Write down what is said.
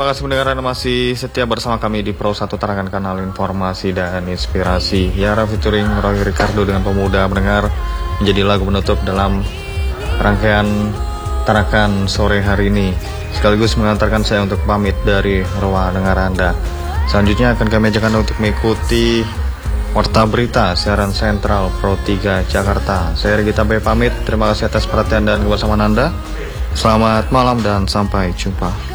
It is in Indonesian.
Terima kasih mendengar Anda masih setia bersama kami di Pro 1 Tarakan Kanal Informasi dan Inspirasi. Yara featuring Roy Ricardo dengan Pemuda mendengar menjadi lagu penutup dalam rangkaian Tarakan sore hari ini. Sekaligus mengantarkan saya untuk pamit dari ruang dengar Anda. Selanjutnya akan kami ajak Anda untuk mengikuti Warta Berita siaran sentral Pro 3 Jakarta. Saya Regita B pamit. Terima kasih atas perhatian dan kebersamaan Anda. Selamat malam dan sampai jumpa.